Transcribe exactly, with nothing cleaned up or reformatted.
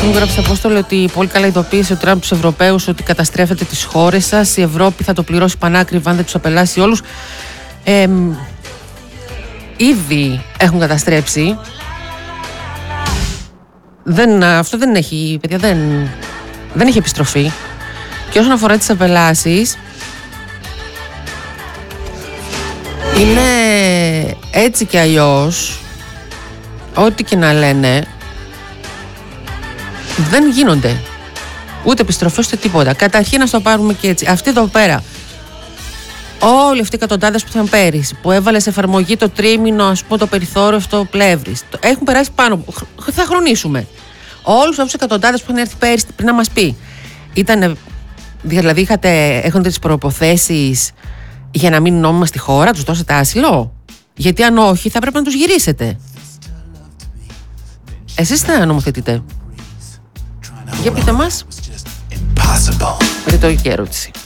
μου γράψει Απόστολο ότι πολύ καλά ειδοποίησε ο Τραμπ τους Ευρωπαίους ότι καταστρέφεται τις χώρες σας. Η Ευρώπη θα το πληρώσει πανάκριβα αν δεν τους απελάσει όλους. Ε, ήδη έχουν καταστρέψει. Δεν, αυτό δεν έχει, παιδιά, δεν, δεν έχει επιστροφή. Και όσον αφορά τις απελάσεις, είναι έτσι και αλλιώς, ό,τι και να λένε, δεν γίνονται ούτε επιστροφές ούτε τίποτα. Καταρχήν να το πάρουμε και έτσι. Αυτή εδώ πέρα, όλοι αυτοί οι εκατοντάδες που ήταν πέρυσι, που έβαλε σε εφαρμογή το τρίμηνο, ας πούμε, το περιθώριο αυτό πλεύρης, έχουν περάσει πάνω. Θα χρονίσουμε. Όλους αυτούς τους εκατοντάδες που είχαν έρθει πέρυσι πριν να μας πει, ήτανε, δηλαδή είχατε, έχονται τις προϋποθέσεις για να μείνουν νόμιμα στη χώρα, τους δώσετε άσυλο? Γιατί αν όχι, θα πρέπει να τους γυρίσετε. Εσείς θα νομοθετείτε. Για πείτε μας. Ρητορική ερώτηση.